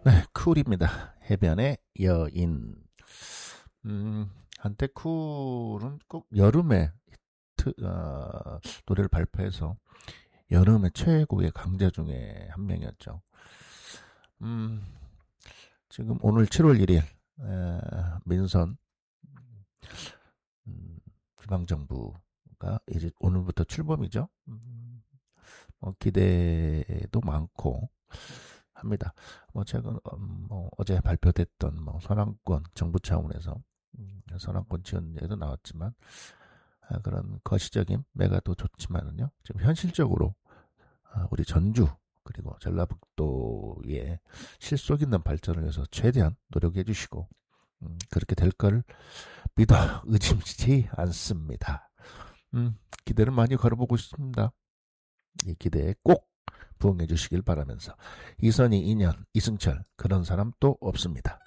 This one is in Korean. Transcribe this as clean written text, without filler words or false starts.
네, 쿨입니다. 해변의 여인. 한때 쿨은 꼭 여름에 노래를 발표해서 여름의 최고의 강자 중에 한 명이었죠. 음, 지금 오늘 7월 1일 민선 지방정부가 이제 오늘부터 출범이죠. 기대도 많고 합니다. 최근 어제 발표됐던 선황권 정부 차원에서 선황권 지원 얘기도 나왔지만 그런 거시적인 매가도 좋지만은요. 지금 현실적으로 우리 전주 그리고 전라북도의 실속 있는 발전을 위해서 최대한 노력해 주시고 그렇게 될 걸 믿어 의심치 않습니다. 기대를 많이 걸어보고 싶습니다. 이 기대에 꼭 부응해 주시길 바라면서 이선희, 인연, 이승철 그런 사람 또 없습니다.